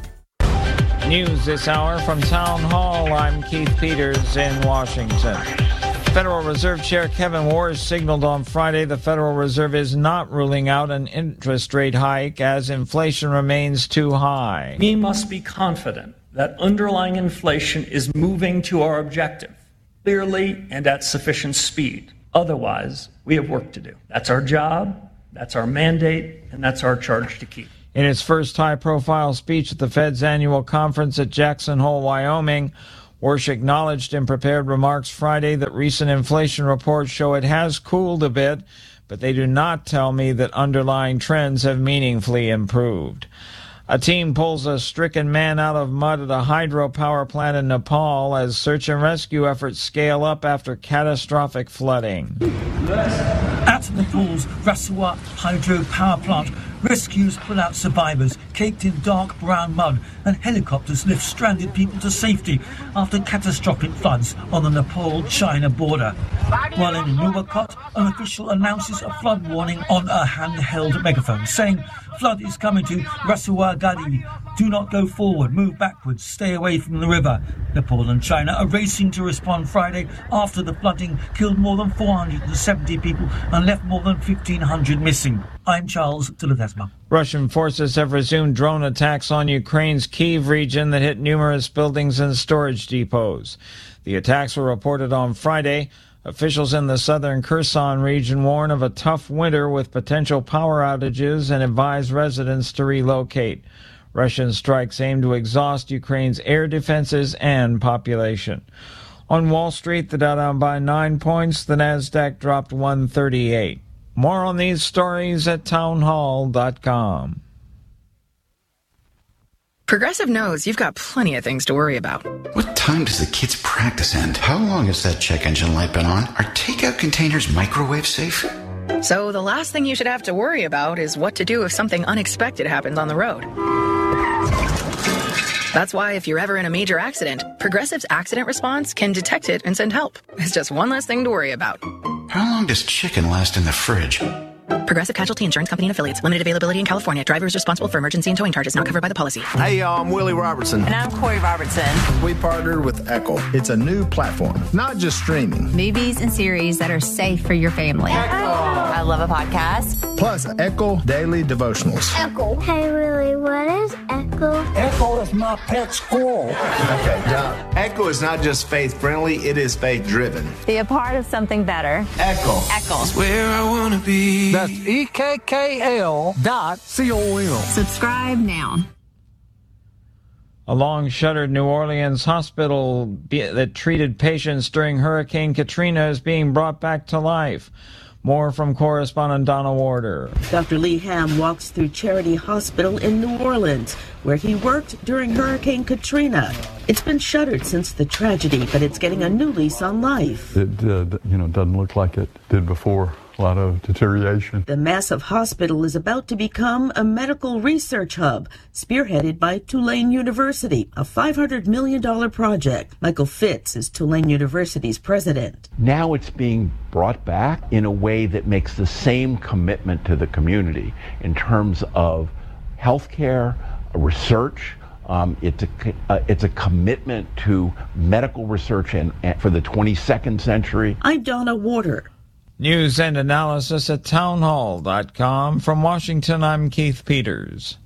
News this hour from Town Hall. I'm Keith Peters in Washington. Federal Reserve Chair Kevin Warsh signaled on Friday the Federal Reserve is not ruling out an interest rate hike as inflation remains too high. We must be confident that underlying inflation is moving to our objective clearly and at sufficient speed. Otherwise, we have work to do. That's our job, that's our mandate, and that's our charge to keep. In its first high-profile speech at the Fed's annual conference at Jackson Hole, Wyoming, Warsh acknowledged in prepared remarks Friday that recent inflation reports show it has cooled a bit, but they do not tell me that underlying trends have meaningfully improved. A team pulls a stricken man out of mud at a hydropower plant in Nepal as search and rescue efforts scale up after catastrophic flooding. At Nepal's Rasua hydropower plant, rescues pull out survivors caked in dark brown mud, and helicopters lift stranded people to safety after catastrophic floods on the Nepal-China border. While in Nuwakot, an official announces a flood warning on a handheld megaphone, saying, "Flood is coming to Rasua Gadi. Do not go forward, move backwards, stay away from the river." Nepal and China are racing to respond Friday after the flooding killed more than four hundred seventy people and left more than fifteen hundred missing. I'm Charles Tiladesma. Russian forces have resumed drone attacks on Ukraine's Kyiv region that hit numerous buildings and storage depots. The attacks were reported on Friday. Officials in the southern Kherson region warn of a tough winter with potential power outages and advise residents to relocate. Russian strikes aim to exhaust Ukraine's air defenses and population. On Wall Street, the Dow down by nine points, the Nasdaq dropped one thirty-eight. More on these stories at townhall dot com. Progressive knows you've got plenty of things to worry about. What time does the kids' practice end? How long has that check engine light been on? Are takeout containers microwave safe? So the last thing you should have to worry about is what to do if something unexpected happens on the road. That's why if you're ever in a major accident, Progressive's accident response can detect it and send help. It's just one less thing to worry about. How long does chicken last in the fridge? Progressive Casualty Insurance Company and Affiliates. Limited availability in California. Driver is responsible for emergency and towing charges not covered by the policy. Hey, y'all, I'm Willie Robertson. And I'm Corey Robertson. We partnered with Echo. It's a new platform, not just streaming. Movies and series that are safe for your family. Echo. I love a podcast. Plus, Echo Daily Devotionals. Echo. Hey, Willie, what is Echo? Echo is my pet squirrel. Okay, now, Echo is not just faith-friendly, it is faith-driven. Be a part of something better. Echo. Echo. It's where I want to be. That's E K K L dot C O M. Subscribe now. A long-shuttered New Orleans hospital be- that treated patients during Hurricane Katrina is being brought back to life. More from correspondent Donna Warder. Doctor Lee Ham walks through Charity Hospital in New Orleans, where he worked during Hurricane Katrina. It's been shuttered since the tragedy, but it's getting a new lease on life. It uh, you know doesn't look like it did before. A lot of deterioration. The massive hospital is about to become a medical research hub, spearheaded by Tulane University, a five hundred million dollars project. Michael Fitz is Tulane University's president. Now it's being brought back in a way that makes the same commitment to the community in terms of healthcare, research. Um, it's a uh, it's a commitment to medical research and, and for the twenty-second century. I'm Donna Warder. News and analysis at townhall dot com. From Washington, I'm Keith Peters.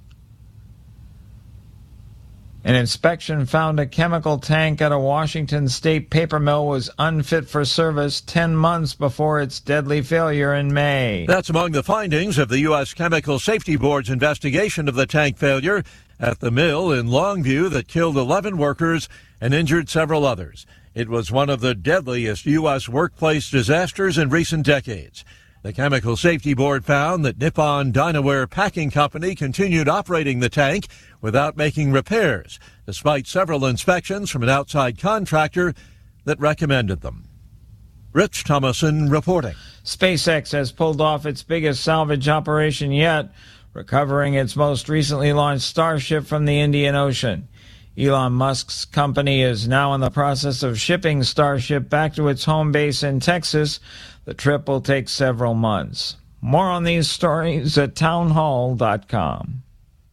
An inspection found a chemical tank at a Washington state paper mill was unfit for service ten months before its deadly failure in May. That's among the findings of the U S Chemical Safety Board's investigation of the tank failure at the mill in Longview that killed eleven workers and injured several others. It was one of the deadliest U S workplace disasters in recent decades. The Chemical Safety Board found that Nippon Dinaware Packing Company continued operating the tank without making repairs, despite several inspections from an outside contractor that recommended them. Rich Thomason reporting. SpaceX has pulled off its biggest salvage operation yet, recovering its most recently launched Starship from the Indian Ocean. Elon Musk's company is now in the process of shipping Starship back to its home base in Texas. The trip will take several months. More on these stories at townhall dot com.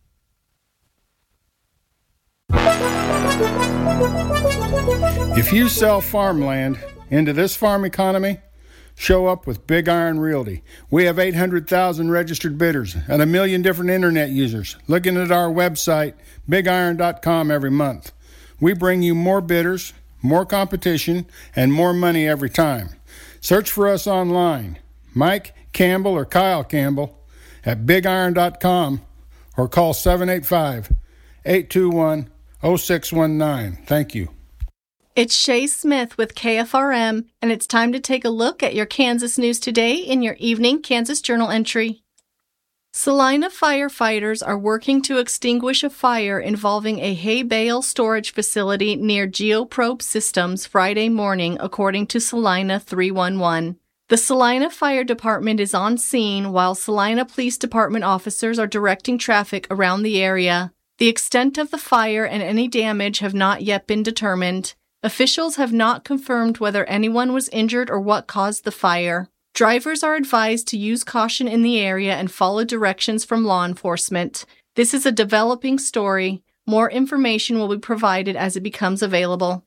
If you sell farmland into this farm economy, show up with Big Iron Realty. We have eight hundred thousand registered bidders and a million different internet users looking at our website, big iron dot com, every month. we bring you more bidders, more competition, and more money every time. Search for us online, Mike Campbell or Kyle Campbell at big iron dot com, or call seven eight five, eight two one, zero six one nine. Thank you. It's Shay Smith with K F R M, and it's time to take a look at your Kansas news today in your evening Kansas Journal entry. Salina firefighters are working to extinguish a fire involving a hay bale storage facility near Geoprobe Systems Friday morning, according to Salina three one one. The Salina Fire Department is on scene while Salina Police Department officers are directing traffic around the area. The extent of the fire and any damage have not yet been determined. Officials have not confirmed whether anyone was injured or what caused the fire. Drivers are advised to use caution in the area and follow directions from law enforcement. This is a developing story. More information will be provided as it becomes available.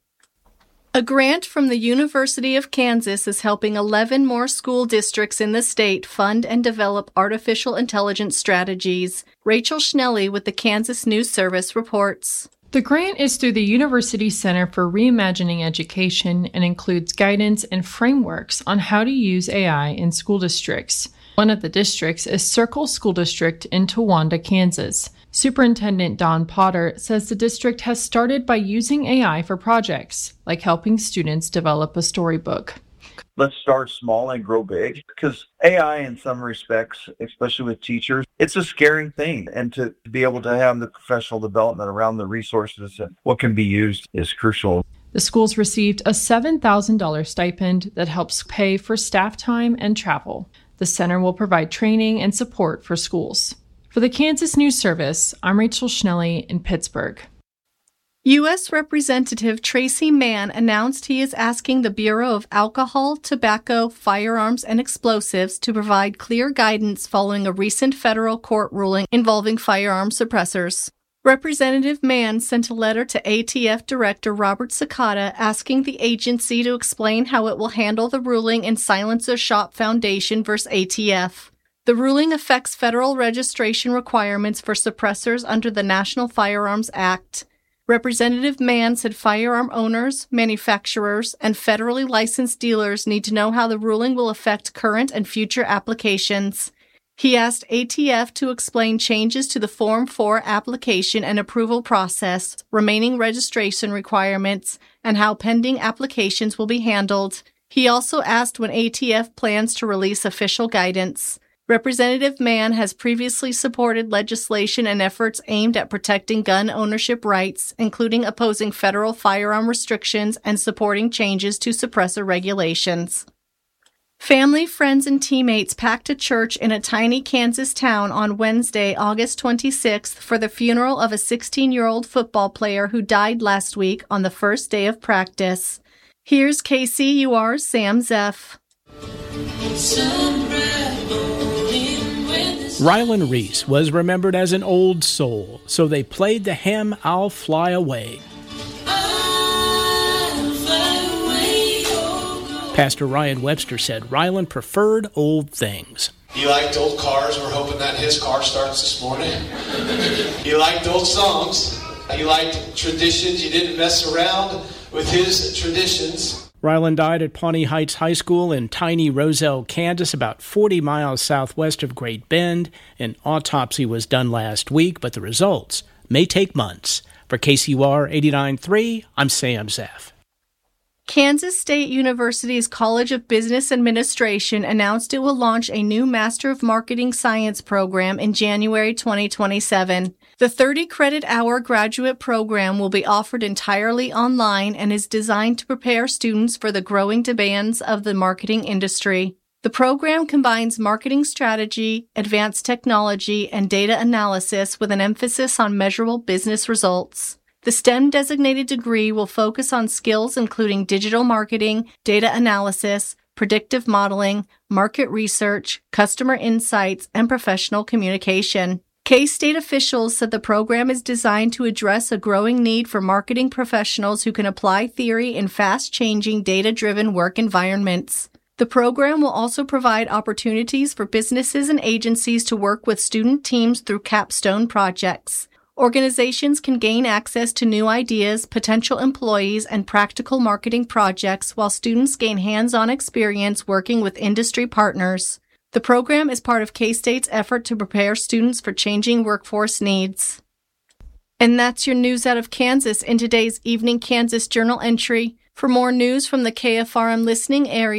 A grant from the University of Kansas is helping eleven more school districts in the state fund and develop artificial intelligence strategies. Rachel Schnelly with the Kansas News Service reports. The grant is through the University Center for Reimagining Education and includes guidance and frameworks on how to use A I in school districts. One of the districts is Circle School District in Towanda, Kansas. Superintendent Don Potter says the district has started by using A I for projects, like helping students develop a storybook. Let's start small and grow big, because A I in some respects, especially with teachers, it's a scary thing. And to be able to have the professional development around the resources and what can be used is crucial. The schools received a seven thousand dollars stipend that helps pay for staff time and travel. The center will provide training and support for schools. For the Kansas News Service, I'm Rachel Schnelly in Pittsburgh. U S Representative Tracy Mann announced he is asking the Bureau of Alcohol, Tobacco, Firearms, and Explosives to provide clear guidance following a recent federal court ruling involving firearm suppressors. Representative Mann sent a letter to A T F Director Robert Sakata asking the agency to explain how it will handle the ruling in Silencer Shop Foundation versus A T F. The ruling affects federal registration requirements for suppressors under the National Firearms Act. Representative Mann said firearm owners, manufacturers, and federally licensed dealers need to know how the ruling will affect current and future applications. He asked A T F to explain changes to the Form four application and approval process, remaining registration requirements, and how pending applications will be handled. He also asked when A T F plans to release official guidance. Representative Mann has previously supported legislation and efforts aimed at protecting gun ownership rights, including opposing federal firearm restrictions and supporting changes to suppressor regulations. Family, friends, and teammates packed a church in a tiny Kansas town on Wednesday, August twenty-sixth, for the funeral of a sixteen-year-old football player who died last week on the first day of practice. Here's K C U R's Sam Zeff. Rylan Reese was remembered as an old soul, so they played the hymn, I'll Fly Away. Pastor Ryan Webster said Rylan preferred old things. He liked old cars. We're hoping that his car starts this morning. He liked old songs. He liked traditions. You didn't mess around with his traditions. Rylan died at Pawnee Heights High School in tiny Roselle, Kansas, about forty miles southwest of Great Bend. An autopsy was done last week, but the results may take months. For K C U R eighty-nine point three, I'm Sam Zeff. Kansas State University's College of Business Administration announced it will launch a new Master of Marketing Science program in January twenty twenty-seven. The thirty-credit hour graduate program will be offered entirely online and is designed to prepare students for the growing demands of the marketing industry. The program combines marketing strategy, advanced technology, and data analysis with an emphasis on measurable business results. The STEM-designated degree will focus on skills including digital marketing, data analysis, predictive modeling, market research, customer insights, and professional communication. K-State officials said the program is designed to address a growing need for marketing professionals who can apply theory in fast-changing, data-driven work environments. The program will also provide opportunities for businesses and agencies to work with student teams through capstone projects. Organizations can gain access to new ideas, potential employees, and practical marketing projects while students gain hands-on experience working with industry partners. The program is part of K-State's effort to prepare students for changing workforce needs. And that's your news out of Kansas in today's Evening Kansas Journal entry. For more news from the K F R M listening area,